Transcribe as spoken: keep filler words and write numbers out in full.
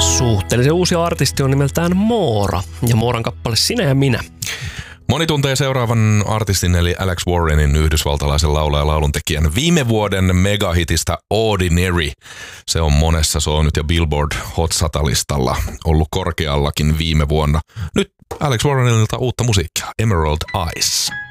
Suhteellisen uusi artisti on nimeltään Moora ja Mooran kappale Sinä ja minä. Moni tuntee seuraavan artistin eli Alex Warrenin, yhdysvaltalaisen laulajan ja lauluntekijän, viime vuoden megahitistä Ordinary. Se on monessa, se on nyt jo Billboard Hot sata-listalla ollut korkeallakin viime vuonna. Nyt Alex Warrenilta uutta musiikkia, Emerald Eyes.